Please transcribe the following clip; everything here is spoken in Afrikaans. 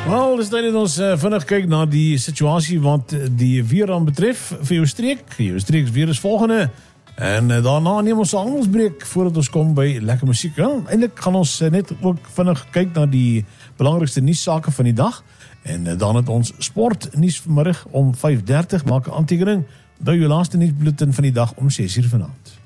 Wel, dis tyd dat ons vinnig kyk na die situasie wat die weer aan betref vir jou streek. Jou streeks weer is volgende. En daarna neem ons 'n handelsbreek voordat ons kom by lekker musiek. Ja, eintlik gaan ons net ook vinnig kyk na die belangrikste nuussake van die dag. En dan het ons sportnuus vanmiddag om 5:30. Maak 'n aantekening by jou laaste nuusbulletin van die dag om 6:00 vanaand.